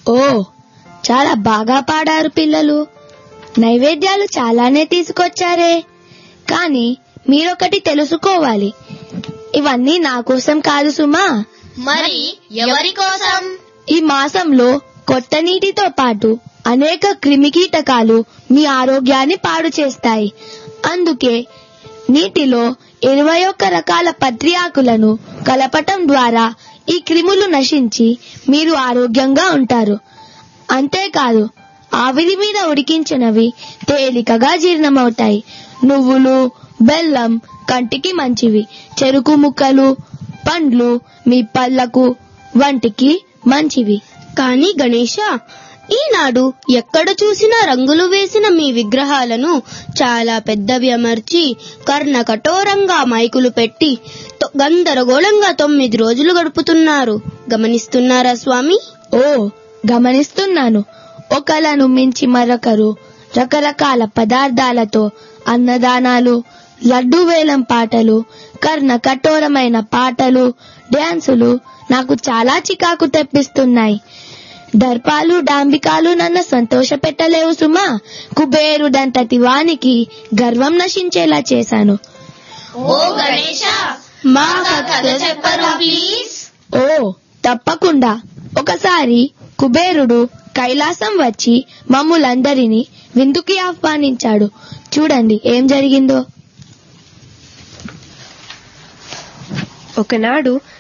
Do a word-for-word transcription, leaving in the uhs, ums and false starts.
ఓ, చాలా బాగా పాడారు పిల్లలు. నైవేద్యాలు చాలానే తీసుకొచ్చారే. కానీ మీరొకటి తెలుసుకోవాలి, ఇవన్నీ నా కోసం కాదు సుమా. మరి ఎవరి కోసం? ఈ మాసంలో కొత్త నీటితో పాటు అనేక క్రిమికీటకాలు మీ ఆరోగ్యాన్ని పాడు చేస్తాయి. అందుకే నీటిలో ఇరవై ఒక్క రకాల పత్రి ఆకులను కలపటం ద్వారా ఈ క్రిములు నశించి మీరు ఆరోగ్యంగా ఉంటారు. అంతేకాదు, ఆవిరి మీద ఉడికించినవి తేలికగా జీర్ణమవుతాయి. నువ్వులు, బెల్లం కంటికి మంచివి. చెరుకు ముక్కలు, పండ్లు మీ పళ్ళకు, వంటికి మంచివి. కానీ గణేశ, ఈనాడు ఎక్కడ చూసినా రంగులు వేసిన మీ విగ్రహాలను చాలా పెద్దవి అమర్చి కర్ణ కఠోరంగా మైకులు పెట్టి గందరగోళంగా తొమ్మిది రోజులు గడుపుతున్నారు. గమనిస్తున్నారా స్వామి? ఓ, గమనిస్తున్నాను. ఒకలను మించి మరొకరు రకరకాల పదార్థాలతో అన్నదానాలు, లడ్డూ వేలం పాటలు, కర్ణ కఠోరమైన పాటలు, డ్యాన్సులు నాకు చాలా చికాకు తెప్పిస్తున్నాయి. దర్పాలు, డాంబికాలు నన్ను సంతోష పెట్టలేవు సుమా. కుబేరుడంతటి వానికి గర్వం నశించేలా చేశాను. ఓ గణేశ, మాకు కథ చెప్పరు ప్లీజ్. ఓ, తప్పకుండా. ఒకసారి కుబేరుడు కైలాసం వచ్చి మమ్ములందరినీ విందుకి ఆహ్వానించాడు. చూడండి ఏం జరిగిందో. ఒకనాడు